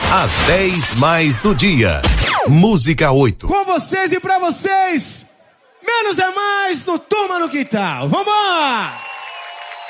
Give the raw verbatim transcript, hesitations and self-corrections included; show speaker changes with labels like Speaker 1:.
Speaker 1: Às dez mais do dia. Música oito.
Speaker 2: Com vocês e pra vocês, menos é mais no Turma no Quintal. Vambora!